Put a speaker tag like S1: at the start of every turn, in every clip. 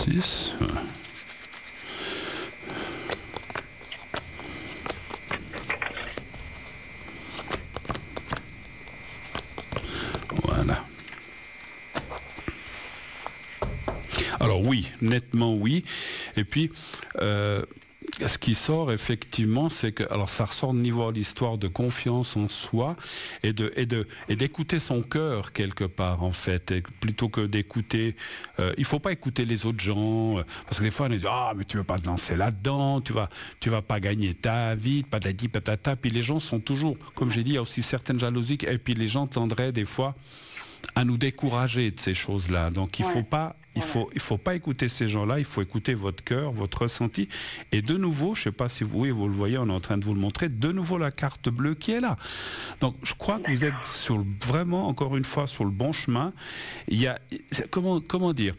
S1: 6. Voilà. Alors oui, nettement oui. Et puis, ce qui sort effectivement, c'est que, alors ça ressort de niveau de l'histoire de confiance en soi et d'écouter son cœur quelque part en fait, et plutôt que d'écouter. Il faut pas écouter les autres gens parce que des fois on dit mais tu veux pas te lancer là-dedans, tu vas pas gagner ta vie, patati patata. Puis les gens sont toujours, comme j'ai dit, il y a aussi certaines jalousies et puis les gens tendraient des fois à nous décourager de ces choses-là. Donc il faut pas écouter ces gens-là, il faut écouter votre cœur, votre ressenti. Et de nouveau, je ne sais pas si vous le voyez, on est en train de vous le montrer, de nouveau la carte bleue qui est là. Donc je crois que vous êtes vraiment, encore une fois, sur le bon chemin. Il y a, comment dire,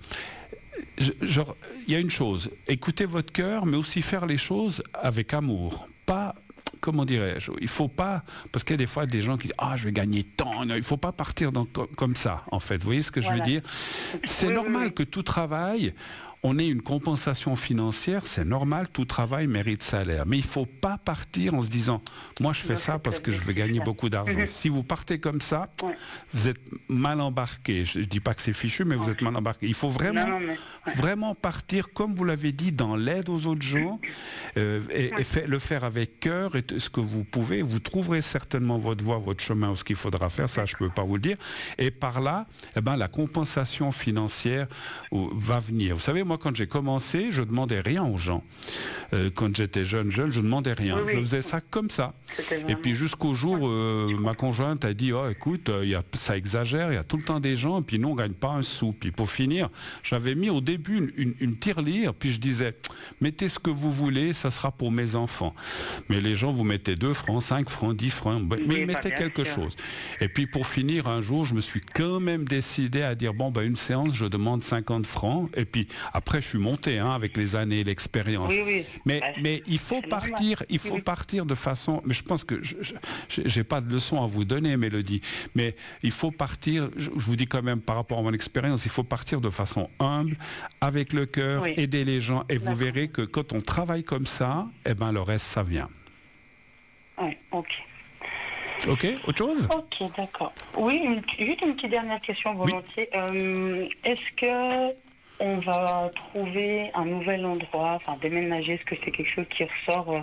S1: il y a une chose, écoutez votre cœur, mais aussi faire les choses avec amour. Pas... Comment dirais-je, il ne faut pas, parce qu'il y a des fois des gens qui disent je vais gagner tant, il ne faut pas partir comme ça en fait, vous voyez ce que je veux dire. C'est normal que tout travail, on ait une compensation financière, c'est normal, tout travail mérite salaire, mais il ne faut pas partir en se disant moi je fais ça parce que je veux gagner beaucoup d'argent. Si vous partez comme ça, vous êtes mal embarqué, je ne dis pas que c'est fichu, mais vous êtes mal embarqué. Il faut vraiment partir, comme vous l'avez dit, dans l'aide aux autres gens, et le faire avec cœur, et ce que vous pouvez, vous trouverez certainement votre voie, votre chemin, ou ce qu'il faudra faire, ça je ne peux pas vous le dire, et par là, la compensation financière va venir. Vous savez, moi quand j'ai commencé, je ne demandais rien aux gens. Quand j'étais jeune, je ne demandais rien. Je faisais ça comme ça. Et puis jusqu'au jour, ma conjointe a dit, écoute, ça exagère, il y a tout le temps des gens, et puis nous on ne gagne pas un sou. Puis pour finir, j'avais mis au début une tirelire, puis je disais, mettez ce que vous voulez, ça sera pour mes enfants. Mais les gens, vous mettez 2 francs, 5 francs, 10 francs, mais mettez quelque chose. Et puis pour finir, un jour, je me suis quand même décidé à dire, une séance, je demande 50 francs, et puis après je suis monté avec les années, l'expérience. Mais il faut partir de façon, mais je pense que j'ai pas de leçon à vous donner, Mélodie, mais il faut partir, je vous dis quand même par rapport à mon expérience, il faut partir de façon humble, avec le cœur, aider les gens, et vous verrez que quand on travaille comme ça, le reste, ça vient.
S2: Oui, ok.
S1: Ok, autre chose?
S2: Ok, d'accord. Oui, juste une petite dernière question volontiers. Est-ce que on va trouver un nouvel endroit, déménager? Est-ce que c'est quelque chose qui ressort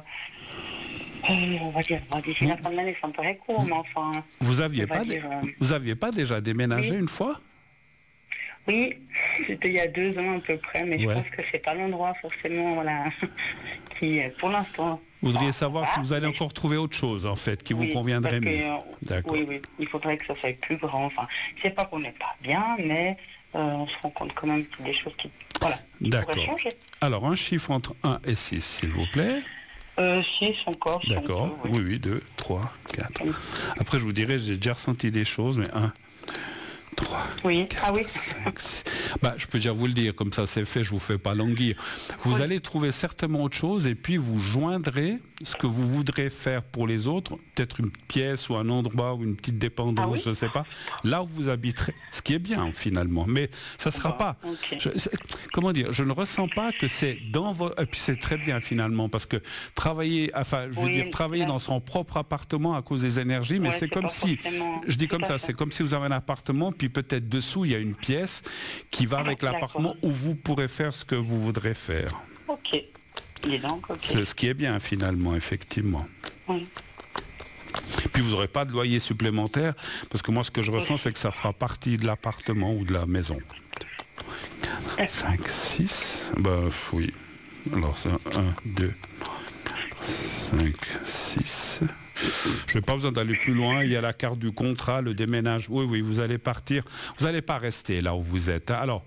S2: on va dire d'ici la fin de l'année, ça me paraît court, mais enfin...
S1: Vous aviez pas déjà déménagé une fois?
S2: Oui, c'était il y a 2 ans à peu près, mais je pense que c'est pas l'endroit forcément qui, pour l'instant...
S1: Vous voudriez savoir si vous allez encore trouver autre chose, en fait, qui vous conviendrait mieux.
S2: Oui, il faudrait que ça soit plus grand. C'est pas qu'on n'est pas bien, mais on se rend compte quand même qu'il y a des choses qui pourraient changer.
S1: Alors, un chiffre entre 1 et 6, s'il vous plaît.
S2: 6 encore.
S1: D'accord, oui, 2, 3, 4. Après, je vous dirai, j'ai déjà ressenti des choses, mais 1, 3, 4, 5, 6. Je peux déjà vous le dire, comme ça c'est fait, je vous fais pas languir. Vous allez trouver certainement autre chose, et puis vous joindrez ce que vous voudrez faire pour les autres, peut-être une pièce ou un endroit ou une petite dépendance, je ne sais pas, là où vous habiterez, ce qui est bien finalement, mais ça ne sera pas, comment dire, je ne ressens pas que c'est dans votre, et puis c'est très bien finalement, parce que travailler, travailler dans son propre appartement à cause des énergies, mais c'est comme si, je dis comme ça, c'est comme si vous avez un appartement, puis peut-être dessous il y a une pièce qui va avec l'appartement où vous pourrez faire ce que vous voudrez faire.
S2: Ok.
S1: C'est ce qui est bien finalement, effectivement.
S2: Oui.
S1: Puis vous n'aurez pas de loyer supplémentaire, parce que moi ce que je ressens c'est que ça fera partie de l'appartement ou de la maison. 5, 6, oui. Alors c'est 1, 2, 5, 6. Je n'ai pas besoin d'aller plus loin, il y a la carte du contrat, le déménage. Oui, vous allez partir, vous n'allez pas rester là où vous êtes. Alors,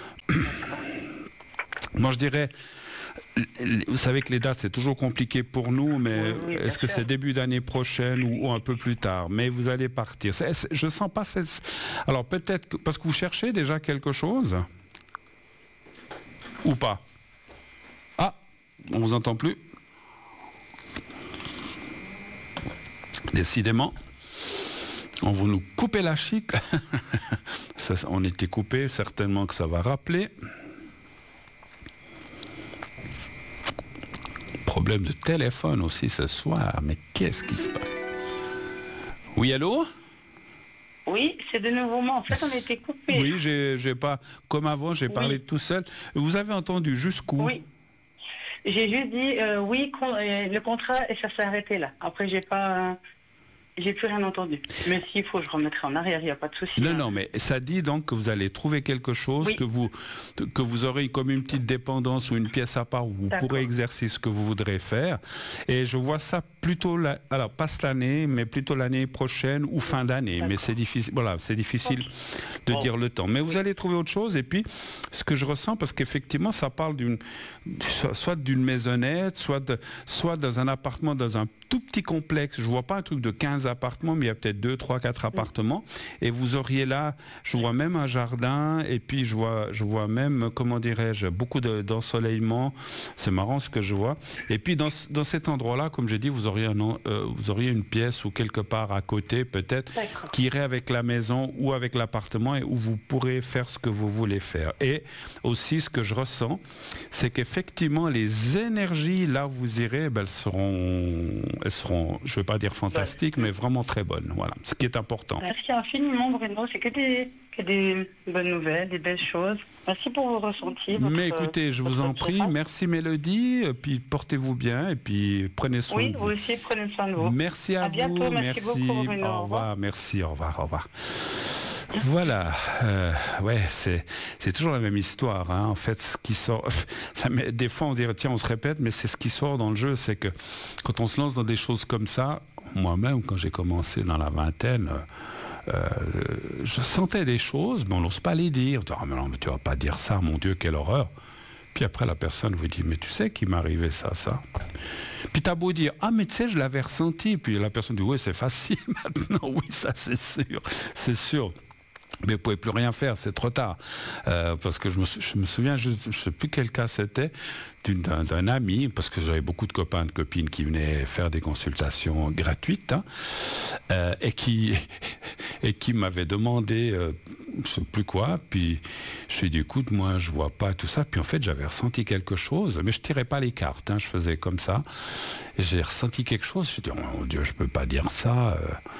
S1: moi je dirais, vous savez que les dates c'est toujours compliqué pour nous, mais est-ce que c'est début d'année prochaine ou un peu plus tard? Mais vous allez partir. Je sens pas alors peut-être parce que vous cherchez déjà quelque chose ou pas? On vous entend plus. Décidément, on va nous couper la chic. On était coupé, certainement que ça va rappeler. problème de téléphone aussi ce soir. Mais qu'est-ce qui se passe? Oui, allô?
S2: Oui, c'est de nouveau moi. En fait, on a été coupé.
S1: Oui, j'ai pas, comme avant, j'ai parlé tout seul. Vous avez entendu jusqu'où?
S2: Oui. J'ai juste dit oui, le contrat, et ça s'est arrêté là. Après, j'ai plus rien entendu. Mais s'il faut, je remettrai en arrière, il n'y a pas de souci.
S1: Non, mais ça dit donc que vous allez trouver quelque chose,
S2: oui.
S1: que vous aurez comme une petite dépendance ou une pièce à part où vous pourrez exercer ce que vous voudrez faire. Et je vois ça plutôt, alors pas cette année, mais plutôt l'année prochaine ou fin d'année. Mais c'est difficile, voilà, c'est difficile de dire le temps. Mais vous allez trouver autre chose. Et puis, ce que je ressens, parce qu'effectivement, ça parle soit d'une maisonnette, soit dans un appartement, dans un tout petit complexe. Je vois pas un truc de 15 appartements, mais il y a peut-être 2, 3, 4 appartements. Et vous auriez là, je vois même un jardin, et puis je vois même, comment dirais-je, beaucoup d'ensoleillement. C'est marrant ce que je vois. Et puis dans cet endroit-là, comme j'ai dit, vous auriez une pièce ou quelque part à côté, peut-être, qui irait avec la maison ou avec l'appartement et où vous pourrez faire ce que vous voulez faire. Et aussi, ce que je ressens, c'est qu'effectivement, les énergies, là où vous irez, elles seront, je ne vais pas dire fantastiques, mais vraiment très bonnes. Voilà, ce qui est important.
S2: Merci infiniment, Bruno. C'est que des bonnes nouvelles, des belles choses. Merci pour vos ressentis.
S1: Mais écoutez, je vous en prie. Merci Mélodie. Puis portez-vous bien et puis prenez soin de vous.
S2: Oui, vous aussi, prenez soin de vous.
S1: Merci à vous.
S2: Bientôt. Merci beaucoup, Bruno.
S1: Au revoir. Merci. Au revoir. Voilà, ouais, c'est toujours la même histoire. Hein. En fait, ce qui sort, des fois on dirait tiens, on se répète, mais c'est ce qui sort dans le jeu, c'est que quand on se lance dans des choses comme ça, moi-même, quand j'ai commencé dans la vingtaine, je sentais des choses, mais on n'ose pas les dire. Ah, mais non, mais tu vas pas dire ça, mon Dieu, quelle horreur. Puis après, la personne vous dit, mais tu sais qu'il m'est arrivé ça. Puis t'as beau dire, ah mais tu sais, je l'avais ressenti. Puis la personne dit, oui, c'est facile maintenant, oui, ça c'est sûr. Mais vous ne pouvez plus rien faire, c'est trop tard. Parce que je me souviens, je ne sais plus quel cas c'était, d'un ami, parce que j'avais beaucoup de copains, de copines qui venaient faire des consultations gratuites, hein, et qui m'avaient demandé, je ne sais plus quoi, puis je lui ai dit, écoute, moi je ne vois pas tout ça, puis en fait j'avais ressenti quelque chose, mais je ne tirais pas les cartes, hein, je faisais comme ça, et j'ai ressenti quelque chose, je me suis dit, oh mon Dieu, je ne peux pas dire ça.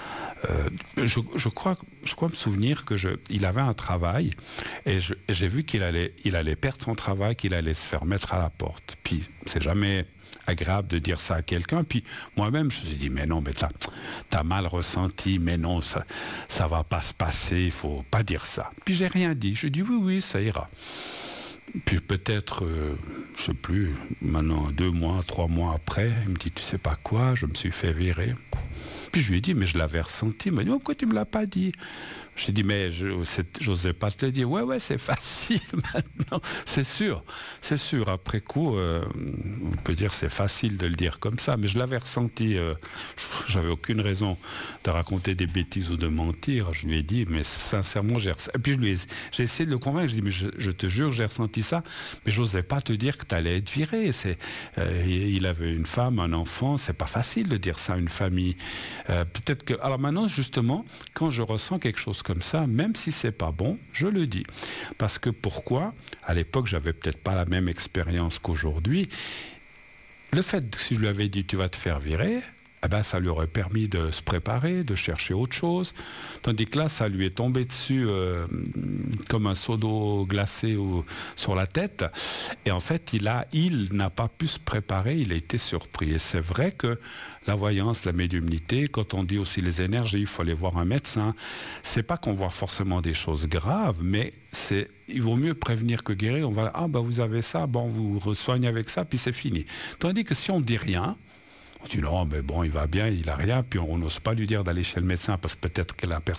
S1: Je crois me souvenir qu'il avait un travail et j'ai vu qu'il allait perdre son travail, qu'il allait se faire mettre à la porte. Puis c'est jamais agréable de dire ça à quelqu'un. Puis moi-même, je me suis dit, mais non, mais t'as mal ressenti, mais non, ça va pas se passer, il faut pas dire ça. Puis j'ai rien dit. Je dis oui, ça ira. Puis peut-être, je sais plus, maintenant 2 mois, 3 mois après, il me dit, tu sais pas quoi, je me suis fait virer. Puis je lui ai dit, mais je l'avais ressenti. Il m'a dit, pourquoi tu ne me l'as pas dit? J'ai dit, mais j'osais pas te le dire. Ouais, c'est facile maintenant. C'est sûr. Après coup, on peut dire c'est facile de le dire comme ça, mais je l'avais ressenti. J'avais aucune raison de raconter des bêtises ou de mentir. Je lui ai dit, mais sincèrement, j'ai ressenti. Et puis j'ai essayé de le convaincre. Je lui ai dit, mais je te jure, j'ai ressenti ça, mais j'osais pas te dire que tu allais être viré. Il avait une femme, un enfant. C'est pas facile de dire ça à une famille. Peut-être que. Alors maintenant, justement, quand je ressens quelque chose comme ça, même si c'est pas bon, je le dis. Parce que pourquoi? À l'époque, j'avais peut-être pas la même expérience qu'aujourd'hui. Le fait que si je lui avais dit tu vas te faire virer, eh ben, ça lui aurait permis de se préparer, de chercher autre chose. Tandis que là, ça lui est tombé dessus comme un seau d'eau glacée sur la tête. Et en fait, il n'a pas pu se préparer, il a été surpris. Et c'est vrai que la voyance, la médiumnité, quand on dit aussi les énergies, il faut aller voir un médecin. C'est pas qu'on voit forcément des choses graves, mais il vaut mieux prévenir que guérir. On va vous avez ça, on vous soigne avec ça, puis c'est fini. Tandis que si on ne dit rien, on dit non, mais bon, il va bien, il a rien, puis on n'ose pas lui dire d'aller chez le médecin parce que peut-être que la personne